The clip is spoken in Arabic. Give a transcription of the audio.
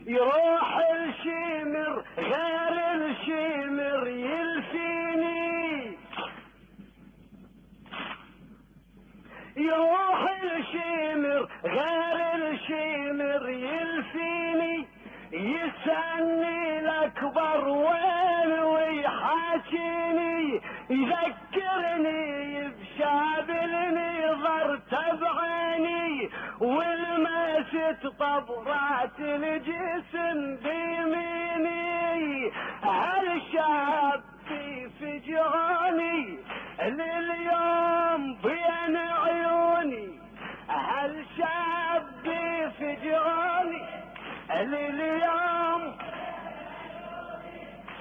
يروح الشمر غير الشمر يلفيني، يروح الشمر غير الشمر يلفيني، يسألني الأكبر وين ويحاكيني، يذكرني بشاب النظر تبعيني، والمست طبرات الجسم بيميني، هالشاب فجعاني لليوم بين عيوني، هالشاب فجعاني لليوم